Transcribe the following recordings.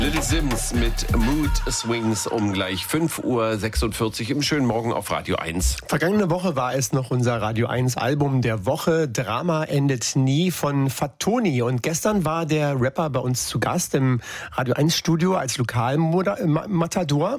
Little Sims mit Mood Swings um gleich 5:46 Uhr im schönen Morgen auf Radio 1. Vergangene Woche war es noch unser Radio 1 Album der Woche. Drama endet nie von Fatoni. Und gestern war der Rapper bei uns zu Gast im Radio 1 Studio als Lokalmatador,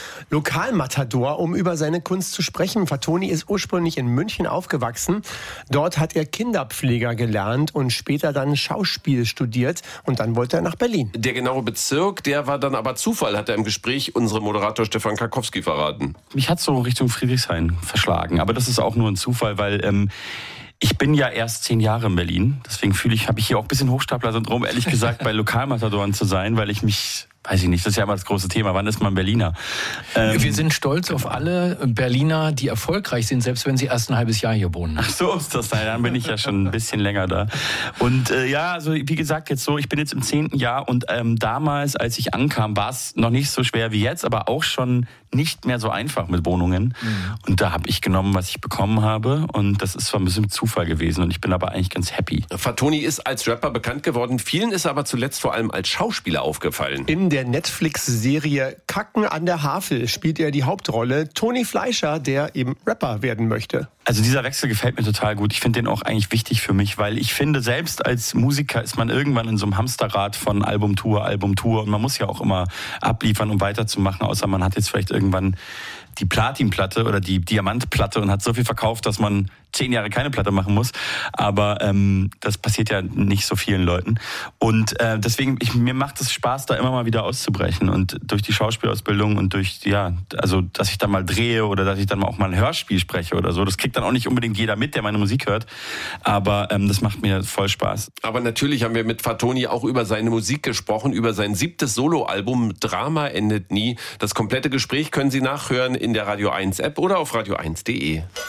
um über seine Kunst zu sprechen. Fatoni ist ursprünglich in München aufgewachsen. Dort hat er Kinderpfleger gelernt und später dann Schauspiel studiert. Und dann wollte er nach Berlin. Der genaue Bezirk, der war dann aber Zufall, hat er im Gespräch unserem Moderator Stefan Karkowski verraten. Mich hat so Richtung Friedrichshain verschlagen, aber das ist auch nur ein Zufall, weil ich bin ja erst 10 Jahre in Berlin, deswegen habe ich hier auch ein bisschen Hochstapler-Syndrom, ehrlich gesagt, bei Lokalmatadoren zu sein, weil ich mich... Weiß ich nicht, das ist ja immer das große Thema. Wann ist man Berliner? Wir sind stolz auf alle Berliner, die erfolgreich sind, selbst wenn sie erst ein halbes Jahr hier wohnen. Ach so ist das. Dann bin ich ja schon ein bisschen länger da. Und also wie gesagt, jetzt so, ich bin jetzt im 10. Jahr und damals, als ich ankam, war es noch nicht so schwer wie jetzt, aber auch schon nicht mehr so einfach mit Wohnungen. Mhm. Und da habe ich genommen, was ich bekommen habe. Und das ist zwar ein bisschen Zufall gewesen und ich bin aber eigentlich ganz happy. Fatoni ist als Rapper bekannt geworden. Vielen ist aber zuletzt vor allem als Schauspieler aufgefallen. In der Netflix-Serie Kacken an der Havel spielt er die Hauptrolle Toni Fleischer, der eben Rapper werden möchte. Also dieser Wechsel gefällt mir total gut. Ich finde den auch eigentlich wichtig für mich, weil ich finde, selbst als Musiker ist man irgendwann in so einem Hamsterrad von Albumtour und man muss ja auch immer abliefern, um weiterzumachen, außer man hat jetzt vielleicht irgendwann die Platinplatte oder die Diamantplatte und hat so viel verkauft, dass man 10 Jahre keine Platte machen muss. Aber das passiert ja nicht so vielen Leuten. Und deswegen, mir macht es Spaß, da immer mal wieder auszubrechen. Und durch die Schauspielausbildung und durch, also dass ich dann mal drehe oder dass ich dann auch mal ein Hörspiel spreche oder so, das kriegt dann auch nicht unbedingt jeder mit, der meine Musik hört. Aber das macht mir voll Spaß. Aber natürlich haben wir mit Fatoni auch über seine Musik gesprochen, über sein 7. Soloalbum Drama endet nie. Das komplette Gespräch können Sie nachhören in der Radio 1 App oder auf radio1.de.